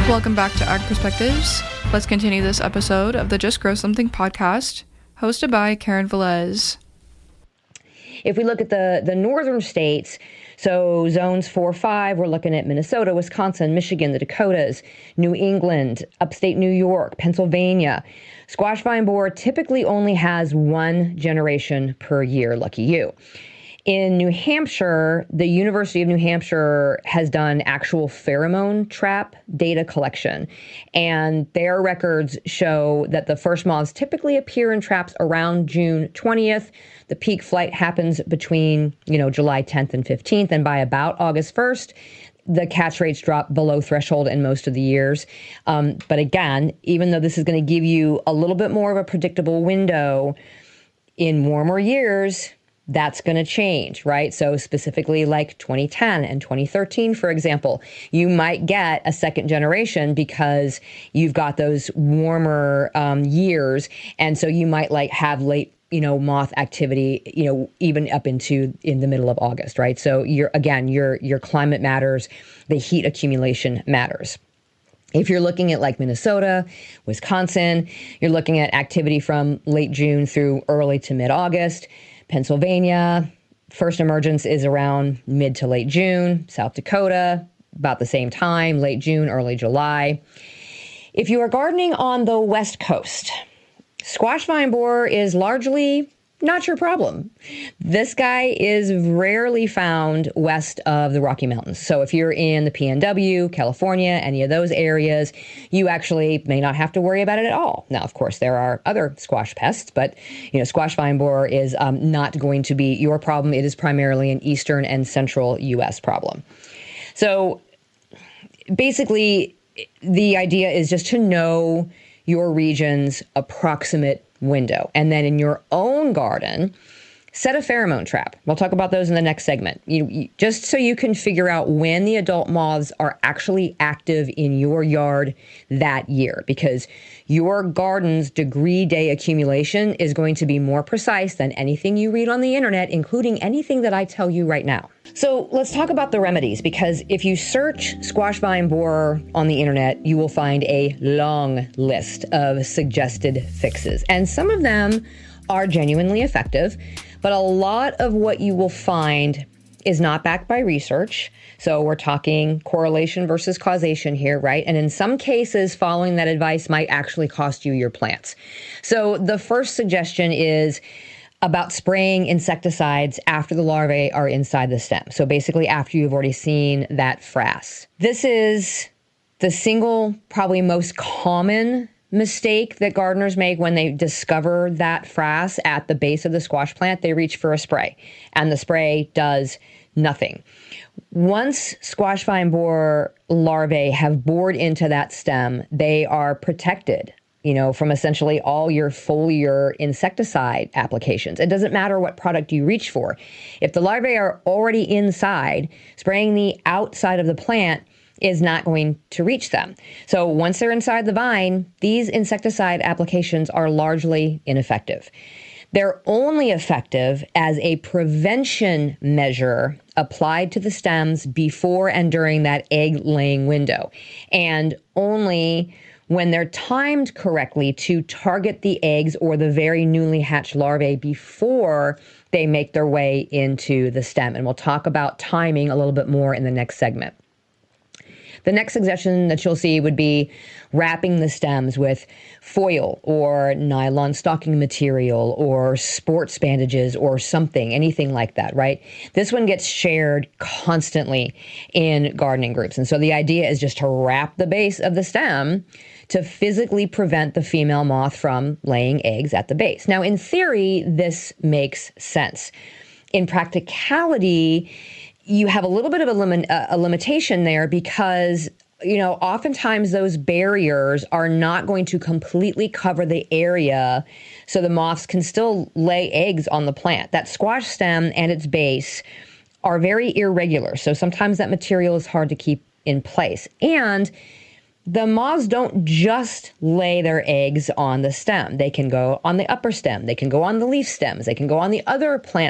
Welcome back to Ag Perspectives. Let's continue this episode of the Just Grow Something podcast, hosted by Karen Velez. If we look at the northern states, so zones 4-5, we're looking at Minnesota, Wisconsin, Michigan, the Dakotas, New England, upstate New York, Pennsylvania. Squash vine borer typically only has one generation per year, lucky you. In New Hampshire, the University of New Hampshire has done actual pheromone trap data collection, and their records show that the first moths typically appear in traps around June 20th. The peak flight happens between, July 10th and 15th, and by about August 1st, the catch rates drop below threshold in most of the years. But again, even though this is going to give you a little bit more of a predictable window, in warmer years, that's going to change, right? So specifically like 2010 and 2013, for example, you might get a second generation because you've got those warmer years. And so you might have late, moth activity, even up in the middle of August, right? So your climate matters, the heat accumulation matters. If you're looking at like Minnesota, Wisconsin, you're looking at activity from late June through early to mid-August. Pennsylvania, first emergence is around mid to late June. South Dakota, about the same time, late June, early July. If you are gardening on the West Coast, squash vine borer is largely not your problem. This guy is rarely found west of the Rocky Mountains. So if you're in the PNW, California, any of those areas, you actually may not have to worry about it at all. Now, of course, there are other squash pests, but squash vine borer is not going to be your problem. It is primarily an eastern and central U.S. problem. So basically, the idea is just to know your region's approximate window. And then in your own garden, set a pheromone trap. We'll talk about those in the next segment. Just so you can figure out when the adult moths are actually active in your yard that year, because your garden's degree day accumulation is going to be more precise than anything you read on the internet, including anything that I tell you right now. So let's talk about the remedies, because if you search squash vine borer on the internet, you will find a long list of suggested fixes. And some of them are genuinely effective, but a lot of what you will find is not backed by research. So we're talking correlation versus causation here, right? And in some cases, following that advice might actually cost you your plants. So the first suggestion is about spraying insecticides after the larvae are inside the stem. So basically after you've already seen that frass. This is the single, probably most common mistake that gardeners make when they discover that frass at the base of the squash plant. They reach for a spray, and the spray does nothing. Once squash vine borer larvae have bored into that stem, they are protected, from essentially all your foliar insecticide applications. It doesn't matter what product you reach for. If the larvae are already inside, spraying the outside of the plant is not going to reach them. So once they're inside the vine, these insecticide applications are largely ineffective. They're only effective as a prevention measure applied to the stems before and during that egg laying window, and only when they're timed correctly to target the eggs or the very newly hatched larvae before they make their way into the stem. And we'll talk about timing a little bit more in the next segment. The next suggestion that you'll see would be wrapping the stems with foil or nylon stocking material or sports bandages or something, anything like that, right? This one gets shared constantly in gardening groups. And so the idea is just to wrap the base of the stem to physically prevent the female moth from laying eggs at the base. Now, in theory, this makes sense. In practicality, you have a little bit of a limitation there because, oftentimes those barriers are not going to completely cover the area so the moths can still lay eggs on the plant. That squash stem and its base are very irregular, so sometimes that material is hard to keep in place. And the moths don't just lay their eggs on the stem. They can go on the upper stem. They can go on the leaf stems. They can go on the other plant